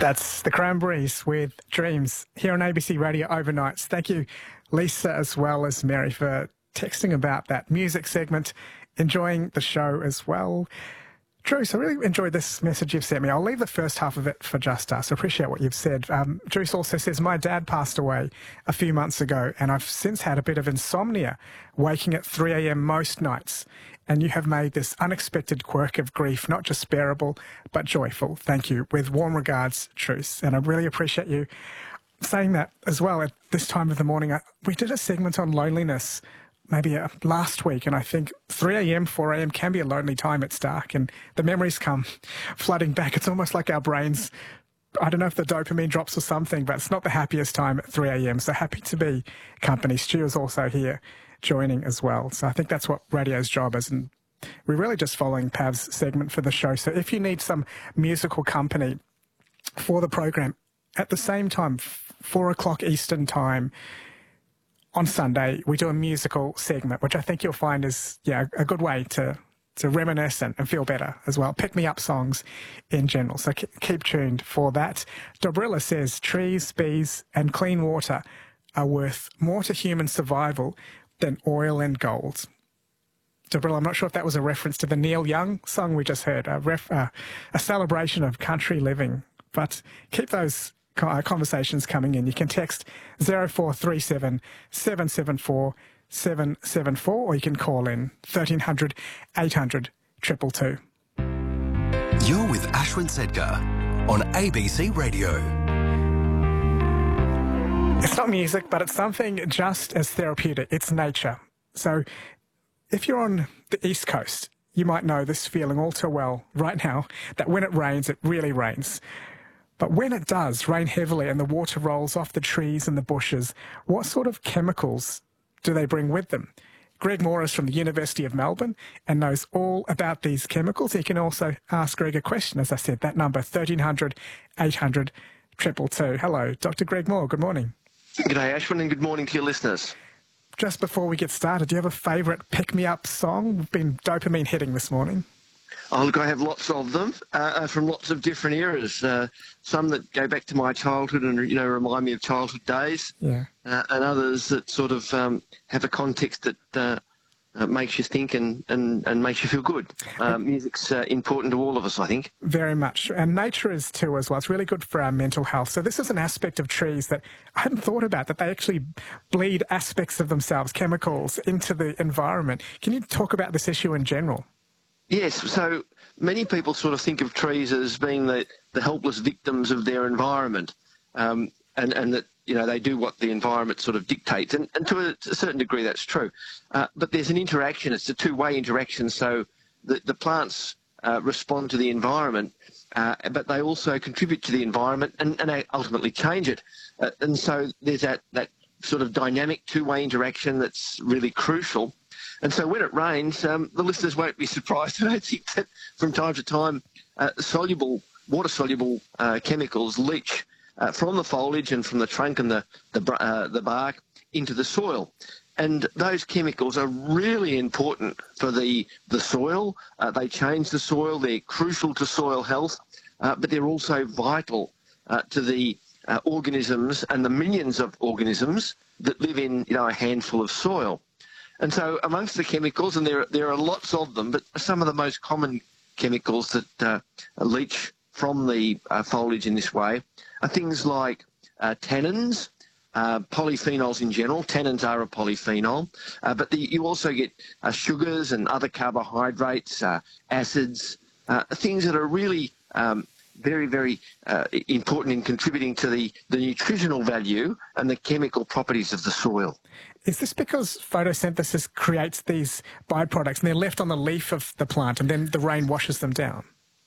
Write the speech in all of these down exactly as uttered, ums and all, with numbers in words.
That's the Cranberries with Dreams here on A B C Radio Overnights. Thank you, Lisa, as well as Mary, for texting about that music segment. Enjoying the show as well. Druce, I really enjoyed this message you've sent me. I'll leave the first half of it for just us. I appreciate what you've said. Um, Druce also says, my dad passed away a few months ago, and I've since had a bit of insomnia, waking at three a m most nights. And you have made this unexpected quirk of grief not just bearable, but joyful. Thank you. With warm regards, Druce. And I really appreciate you saying that as well at this time of the morning. We did a segment on loneliness maybe uh, last week, and I think three a m, four a m can be a lonely time. It's dark, and the memories come flooding back. It's almost like our brains, I don't know if the dopamine drops or something, but it's not the happiest time at three a m. So happy to be company. Stu is also here joining as well. So I think that's what radio's job is, and we're really just following Pav's segment for the show. So if you need some musical company for the program, at the same time, four o'clock Eastern time, on Sunday, we do a musical segment, which I think you'll find is yeah a good way to, to reminisce and, and feel better as well. Pick-me-up songs in general, so keep tuned for that. Dobrilla says, trees, bees and clean water are worth more to human survival than oil and gold. Dobrilla, I'm not sure if that was a reference to the Neil Young song we just heard, a, ref, uh, a celebration of country living. But keep those conversations coming in. You can text zero four three seven, seven seven four, seven seven four, or you can call in thirteen hundred, eight hundred, two two two. You're with Ashwin Sedgar on A B C Radio. It's not music, but it's something just as therapeutic. It's nature. So if you're on the East Coast, you might know this feeling all too well right now, that when it rains, it really rains. But when it does rain heavily and the water rolls off the trees and the bushes, what sort of chemicals do they bring with them? Greg Moore is from the University of Melbourne and knows all about these chemicals. You can also ask Greg a question, as I said, that number, thirteen hundred, eight hundred, two two two. Hello, Doctor Greg Moore, good morning. Good day, Ashwin, and good morning to your listeners. Just before we get started, do you have a favourite pick-me-up song? We've been dopamine hitting this morning. Oh, look, I have lots of them uh, from lots of different eras. Uh, some that go back to my childhood and, you know, remind me of childhood days. Yeah. Uh, and others that sort of um, have a context that uh, uh, makes you think and, and, and makes you feel good. Uh, music's uh, important to all of us, I think. Very much. And nature is too as well. It's really good for our mental health. So this is an aspect of trees that I hadn't thought about, that they actually bleed aspects of themselves, chemicals, into the environment. Can you talk about this issue in general? Yes, so many people sort of think of trees as being the, the helpless victims of their environment, um, and, and that, you know, they do what the environment sort of dictates, and, and to a, to a certain degree that's true. Uh, but there's an interaction, it's a two-way interaction, so the, the plants uh, respond to the environment, uh, but they also contribute to the environment and, and they ultimately change it. Uh, and so there's that, that sort of dynamic two-way interaction that's really crucial. And so when it rains, um, the listeners won't be surprised, I don't think, that from time to time uh, soluble, water-soluble uh, chemicals leach uh, from the foliage and from the trunk and the, the, uh, the bark into the soil. And those chemicals are really important for the, the soil. Uh, they change the soil, they're crucial to soil health, uh, but they're also vital uh, to the uh, organisms and the millions of organisms that live in, you know, a handful of soil. And so amongst the chemicals, and there, there are lots of them, but some of the most common chemicals that uh, leach from the uh, foliage in this way are things like uh, tannins, uh, polyphenols in general. Tannins are a polyphenol, uh, but the, you also get uh, sugars and other carbohydrates, uh, acids, uh, things that are really um, very, very uh, important in contributing to the, the nutritional value and the chemical properties of the soil. Is this because photosynthesis creates these byproducts and they're left on the leaf of the plant and then the rain washes them down?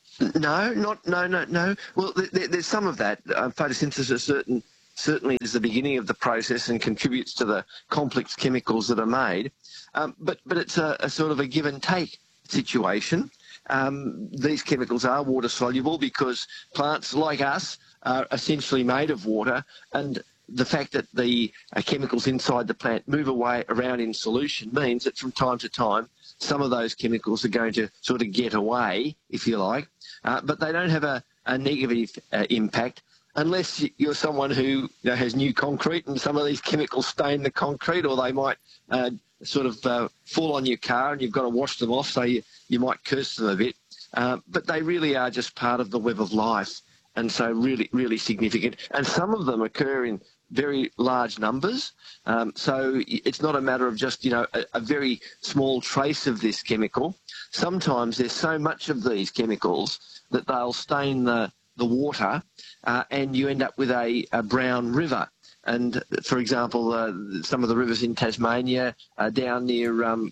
No, not no, no, no. Well, there, there's some of that. Uh, photosynthesis certain, certainly is the beginning of the process and contributes to the complex chemicals that are made. Um, but, but it's a, a sort of a give and take situation. Um, these chemicals are water soluble because plants like us are essentially made of water, and the fact that the uh, chemicals inside the plant move away around in solution means that from time to time some of those chemicals are going to sort of get away, if you like, uh, but they don't have a, a negative uh, impact, unless you're someone who you know, has new concrete and some of these chemicals stain the concrete, or they might uh, sort of uh, fall on your car and you've got to wash them off, so you, you might curse them a bit. Uh, but they really are just part of the web of life, and so really, really significant. And some of them occur in very large numbers. Um, so it's not a matter of just, you know, a, a very small trace of this chemical. Sometimes there's so much of these chemicals that they'll stain the, the water uh, and you end up with a, a brown river. And, for example, uh, some of the rivers in Tasmania, uh, down near um,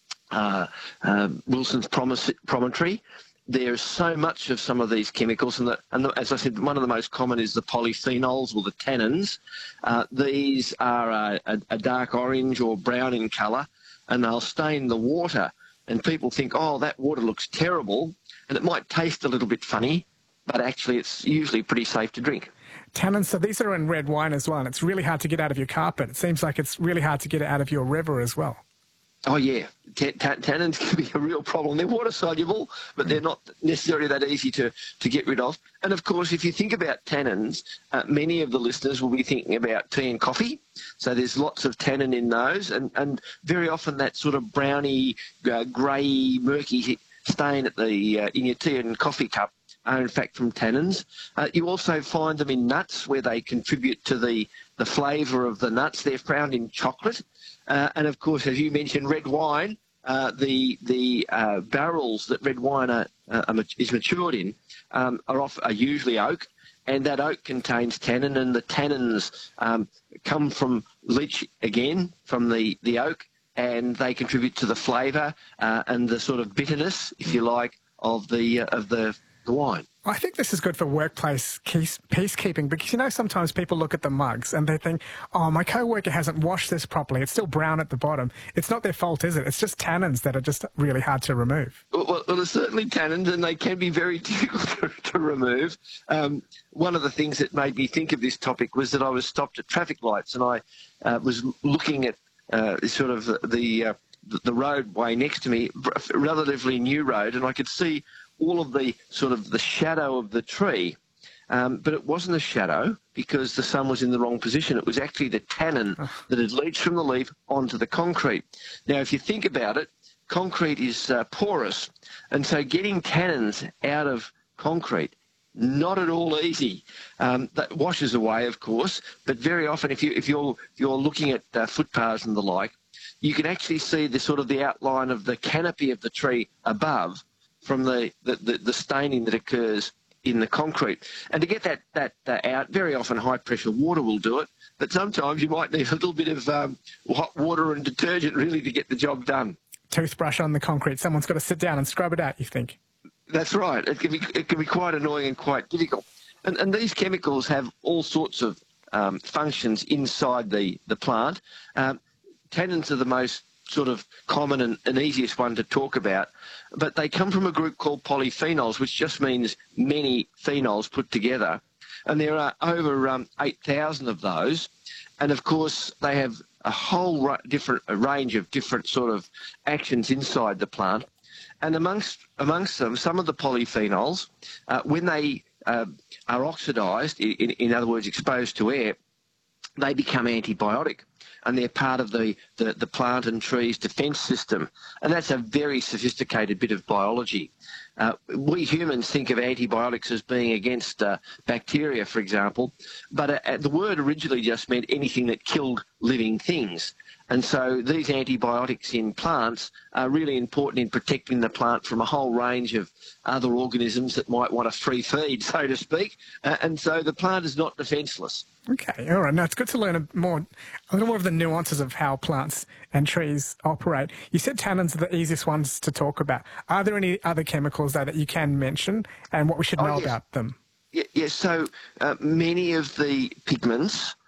uh, uh, Wilson's Promontory, there's so much of some of these chemicals, and, the, and the, as I said, one of the most common is the polyphenols or the tannins. Uh, these are a, a, a dark orange or brown in colour, and they'll stain the water. And people think, oh, that water looks terrible, and it might taste a little bit funny, but actually it's usually pretty safe to drink. Tannins, so these are in red wine as well, and it's really hard to get out of your carpet. It seems like it's really hard to get it out of your river as well. Oh, yeah. T- t- tannins can be a real problem. They're water-soluble, but they're not necessarily that easy to, to get rid of. And, of course, if you think about tannins, uh, many of the listeners will be thinking about tea and coffee. So there's lots of tannin in those, and, and very often that sort of browny, uh, grey, murky stain at the uh, in your tea and coffee cup are, in fact, from tannins. Uh, you also find them in nuts, where they contribute to the, the flavour of the nuts. They're found in chocolate. Uh, and, of course, as you mentioned, red wine, uh, the the uh, barrels that red wine are, uh, is matured in um, are, off, are usually oak, and that oak contains tannin, and the tannins um, come from leach, again, from the, the oak, and they contribute to the flavour uh, and the sort of bitterness, if you like, of the uh, of the, the wine. I think this is good for workplace peace, peacekeeping, because, you know, sometimes people look at the mugs and they think, oh, my co-worker hasn't washed this properly. It's still brown at the bottom. It's not their fault, is it? It's just tannins that are just really hard to remove. Well, well there's certainly tannins, and they can be very difficult to, to remove. Um, one of the things that made me think of this topic was that I was stopped at traffic lights, and I uh, was looking at uh, sort of the, uh, the roadway next to me, a relatively new road, and I could see all of the sort of the shadow of the tree, um, but it wasn't a shadow because the sun was in the wrong position. It was actually the tannin that had leached from the leaf onto the concrete. Now, if you think about it, concrete is uh, porous, and so getting tannins out of concrete, not at all easy. Um, that washes away, of course, but very often if, you, if you're, if you're looking at uh, footpaths and the like, you can actually see the sort of the outline of the canopy of the tree above, from the, the, the, the staining that occurs in the concrete. And to get that, that uh, out, very often high-pressure water will do it, but sometimes you might need a little bit of um, hot water and detergent really to get the job done. Toothbrush on the concrete. Someone's got to sit down and scrub it out, you think? That's right. It can be, it can be quite annoying and quite difficult. And, and these chemicals have all sorts of um, functions inside the, the plant. Um, tannins are the most sort of common and, and easiest one to talk about, but they come from a group called polyphenols, which just means many phenols put together, and there are over um, eight thousand of those, and of course they have a whole ra- different a range of different sort of actions inside the plant, and amongst amongst them, some of the polyphenols, uh, when they uh, are oxidised, in, in other words exposed to air, they become antibiotic, and they're part of the, the, the plant and tree's defence system. And that's a very sophisticated bit of biology. Uh, we humans think of antibiotics as being against uh, bacteria, for example, but uh, the word originally just meant anything that killed living things. And so these antibiotics in plants are really important in protecting the plant from a whole range of other organisms that might want a free feed, so to speak. Uh, and so the plant is not defenceless. Okay, all right. Now, it's good to learn a, more, a little more of the nuances of how plants and trees operate. You said tannins are the easiest ones to talk about. Are there any other chemicals, though, that you can mention and what we should know oh, yes. about them? Yes, yeah, yeah, so uh, many of the pigments